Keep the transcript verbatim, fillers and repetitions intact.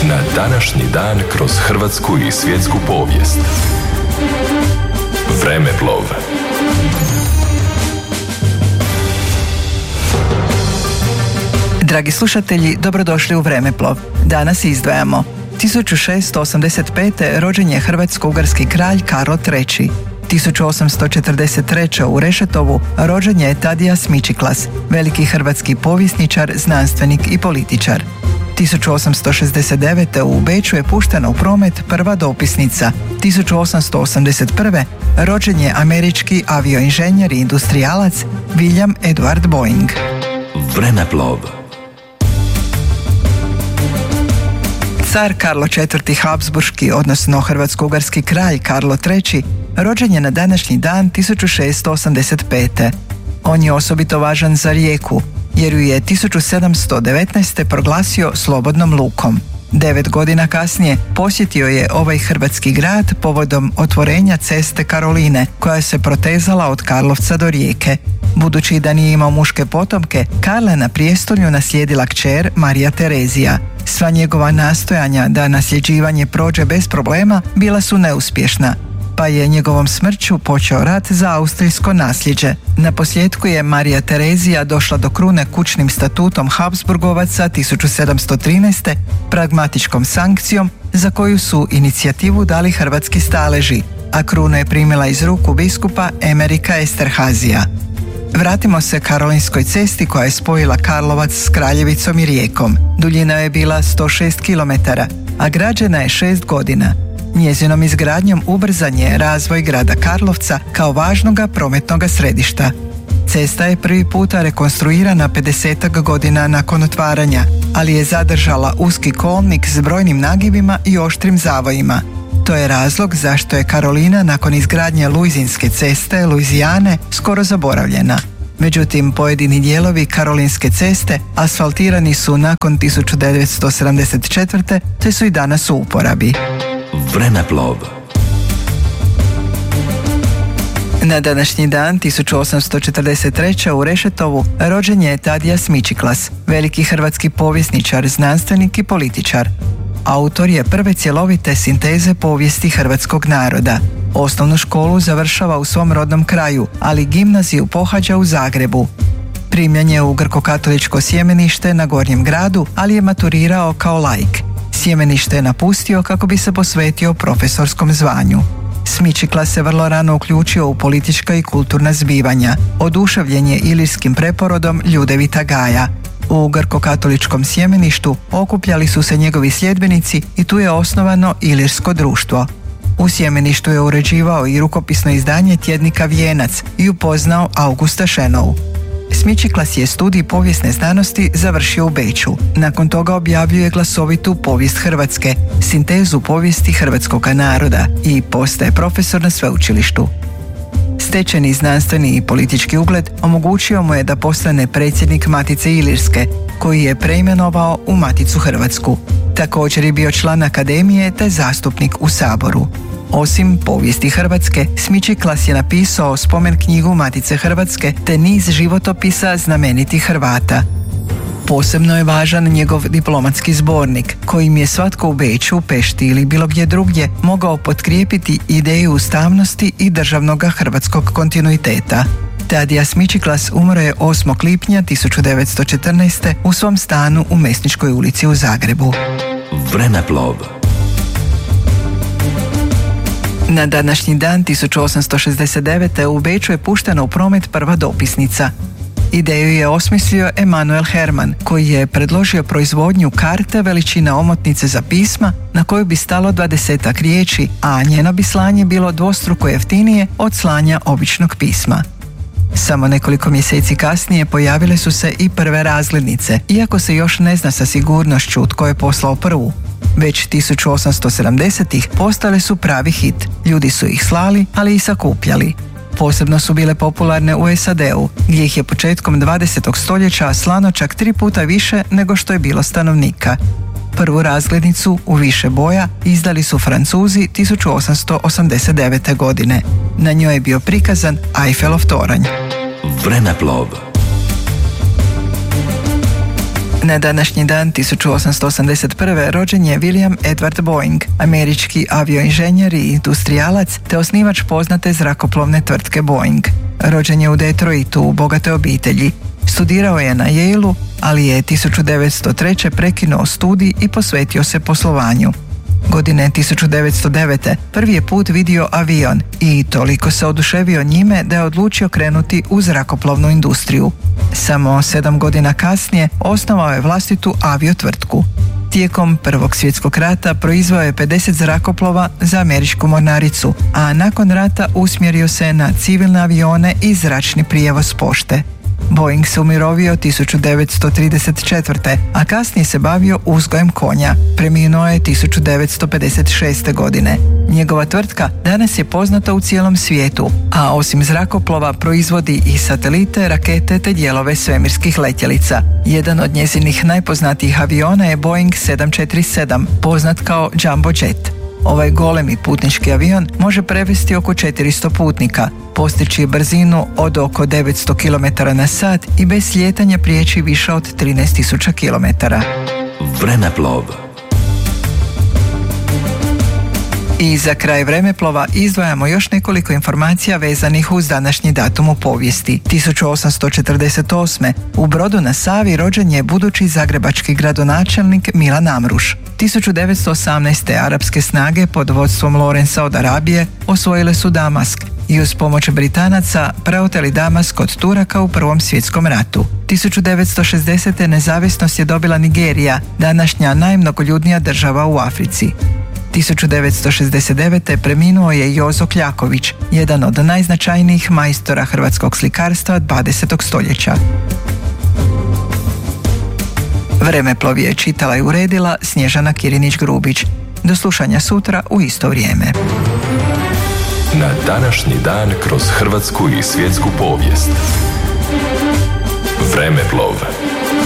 na današnji dan kroz hrvatsku i svjetsku povijest. Vremeplov. Dragi slušatelji, dobrodošli u Vremeplov. Danas izdvajamo. tisuću šeststo osamdeset pete. rođen je hrvatsko-ugarski kralj Karlo treći. tisuću osamsto četrdeset treće. u Rešetovu rođen je Tadijas Mičiklas, veliki hrvatski povjesničar, znanstvenik i političar. tisuću osamsto šezdeset devete. u Beču je puštena u promet prva dopisnica. tisuću osamsto osamdeset prve. rođen je američki avioinženjer i industrijalac William Edward Boeing. Vremeplov. Car Karlo četvrti. Habsburški, odnosno hrvatsko-ugarski kralj Karlo treći. rođen je na današnji dan tisuću šeststo osamdeset pete. On je osobito važan za Rijeku, jer ju je tisuću sedamsto devetnaeste. proglasio slobodnom lukom. Devet godina kasnije posjetio je ovaj hrvatski grad povodom otvorenja ceste Karoline, koja se protezala od Karlovca do Rijeke. Budući da nije imao muške potomke, Karla je na prijestolju naslijedila kćer Marija Terezija. Sva njegova nastojanja da nasljeđivanje prođe bez problema bila su neuspješna, pa je njegovom smrću počeo rat za austrijsko nasljeđe. Na posljedku je Marija Terezija došla do krune kućnim statutom Habsburgovaca tisuću sedamsto trinaeste. pragmatičkom sankcijom za koju su inicijativu dali hrvatski staleži, a krunu je primila iz ruku biskupa Emerika Esterhazija. Vratimo se Karolinskoj cesti koja je spojila Karlovac s Kraljevicom i Rijekom. Duljina je bila sto šest kilometara, a građena je šest godina. Njezinom izgradnjom ubrzan je razvoj grada Karlovca kao važnoga prometnoga središta. Cesta je prvi puta rekonstruirana pedesetak godina nakon otvaranja, ali je zadržala uski kolnik s brojnim nagibima i oštrim zavojima. To je razlog zašto je Karolina nakon izgradnje Luizinske ceste, Luizijane, skoro zaboravljena. Međutim, pojedini dijelovi Karolinske ceste asfaltirani su nakon tisuću devetsto sedamdeset četvrte. te su i danas u uporabi. Vremeplov. Na današnji dan tisuću osamsto četrdeset treće. u Rešetovu rođen je Tadijas Mičiklas, veliki hrvatski povjesničar, znanstvenik i političar. Autor je prve cjelovite sinteze povijesti hrvatskog naroda. Osnovnu školu završava u svom rodnom kraju, ali gimnaziju pohađa u Zagrebu. Primljen je u grko-katoličko sjemenište na Gornjem gradu, ali je maturirao kao laik. Sjemenište je napustio kako bi se posvetio profesorskom zvanju. Mičiklas se vrlo rano uključio u politička i kulturna zbivanja. Oduševljen je ilirskim preporodom Ljudevita Gaja. U grko-katoličkom sjemeništu okupljali su se njegovi sljedbenici i tu je osnovano Ilirsko društvo. U sjemeništu je uređivao i rukopisno izdanje tjednika Vijenac i upoznao Augusta Šenovu. Mičiklas je studij povijesne znanosti završio u Beču. Nakon toga objavljuje glasovitu povijest Hrvatske, sintezu povijesti hrvatskog naroda i postaje profesor na sveučilištu. Stečeni znanstveni i politički ugled omogućio mu je da postane predsjednik Matice Ilirske, koji je preimenovao u Maticu Hrvatsku. Također je bio član akademije te zastupnik u Saboru. Osim povijesti Hrvatske, Mičiklas je napisao spomen knjigu Matice Hrvatske te niz životopisa znamenitih Hrvata. Posebno je važan njegov diplomatski zbornik, kojim je svatko u Beču, Pešti ili bilo gdje drugdje mogao potkrijepiti ideju ustavnosti i državnog hrvatskog kontinuiteta. Tadijas Mičiklas umro je osmog lipnja tisuću devetsto četrnaeste. u svom stanu u Mesničkoj ulici u Zagrebu. Vremeplov. Na današnji dan tisuću osamsto šezdeset devete. u Beču je puštena u promet prva dopisnica. Ideju je osmislio Emanuel Herman, koji je predložio proizvodnju karte veličine omotnice za pisma na koju bi stalo dvadesetak riječi, a njeno bi slanje bilo dvostruko jeftinije od slanja običnog pisma. Samo nekoliko mjeseci kasnije pojavile su se i prve razglednice, iako se još ne zna sa sigurnošću tko je poslao prvu. Već tisuću osamsto sedamdesetih. postale su pravi hit. Ljudi su ih slali, ali i sakupljali. Posebno su bile popularne u S A D-u, gdje ih je početkom dvadesetog stoljeća slano čak tri puta više nego što je bilo stanovnika. Prvu razglednicu u više boja izdali su Francuzi tisuću osamsto osamdeset devete. godine. Na njoj je bio prikazan Eiffelov toranj. Vremeplov. Na današnji dan tisuću osamsto osamdeset prve. rođen je William Edward Boeing, američki avioinženjer i industrijalac te osnivač poznate zrakoplovne tvrtke Boeing. Rođen je u Detroitu u bogate obitelji. Studirao je na Yale-u, ali je tisuću devetsto treće. prekinuo studij i posvetio se poslovanju. Godine tisuću devetsto devete. prvi je put vidio avion i toliko se oduševio njime da je odlučio krenuti u zrakoplovnu industriju. Samo sedam godina kasnije osnovao je vlastitu aviotvrtku. Tijekom Prvog svjetskog rata proizveo je pedeset zrakoplova za američku mornaricu, a nakon rata usmjerio se na civilne avione i zračni prijevoz pošte. Boeing se umirovio tisuću devetsto trideset četvrte. a kasnije se bavio uzgojem konja. Preminuo je tisuću devetsto pedeset šeste. godine. Njegova tvrtka danas je poznata u cijelom svijetu, a osim zrakoplova proizvodi i satelite, rakete te dijelove svemirskih letjelica. Jedan od njezinih najpoznatijih aviona je Boeing sedam četiri sedam, poznat kao Jumbo Jet. Ovaj golemi putnički avion može prevesti oko četiristo putnika, postići brzinu od oko devetsto kilometara na sat i bez slijetanja prijeći više od trinaest tisuća kilometara. Vremeplov. I za kraj vremeplova izdvajamo još nekoliko informacija vezanih uz današnji datum u povijesti. tisuću osamsto četrdeset osme. u Brodu na Savi rođen je budući zagrebački gradonačelnik Milan Amruš. tisuću devetsto osamnaeste. arapske snage pod vodstvom Lorenza od Arabije osvojile su Damask i uz pomoć Britanaca preoteli Damask od Turaka u Prvom svjetskom ratu. tisuću devetsto šezdesete. nezavisnost je dobila Nigerija, današnja najmnogoljudnija država u Africi. tisuću devetsto šezdeset devete. preminuo je Jozo Kljaković, jedan od najznačajnijih majstora hrvatskog slikarstva dvadesetog stoljeća. Vremeplov je čitala i uredila Snježana Kirinić-Grubić. Do slušanja sutra u isto vrijeme. Na današnji dan kroz hrvatsku i svjetsku povijest. Vremeplov.